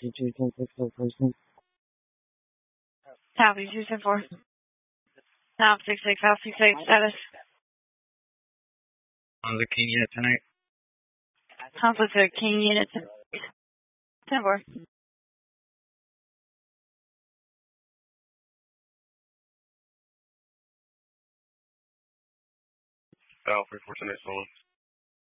Copy 274. Top 66, House 68 status. On the King unit tonight. Conflict to King unit 10-4. Alpha 4 tonight, solo.